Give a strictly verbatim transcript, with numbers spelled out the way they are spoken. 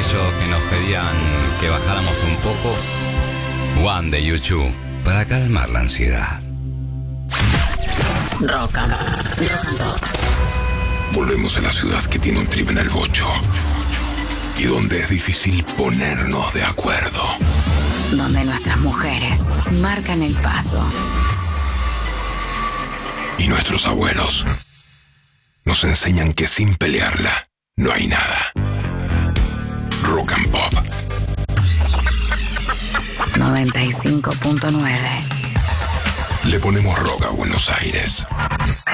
aquellos que nos pedían que bajáramos un poco. One de YouTube, para calmar la ansiedad. Rock and, rock and pop. Volvemos a la ciudad que tiene un trip en el bocho y donde es difícil ponernos de acuerdo. Donde nuestras mujeres marcan el paso. Y nuestros abuelos nos enseñan que sin pelearla no hay nada. Rock and Pop noventa y cinco punto nueve. Le ponemos rock a Buenos Aires.